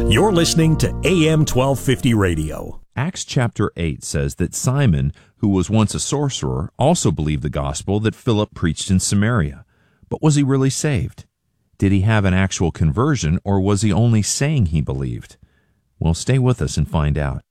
You're listening to AM 1250 Radio. Acts chapter 8 says that Simon, who was once a sorcerer, also believed the gospel that Philip preached in Samaria. But was he really saved? Did he have an actual conversion, or was he only saying he believed? Well, stay with us and find out.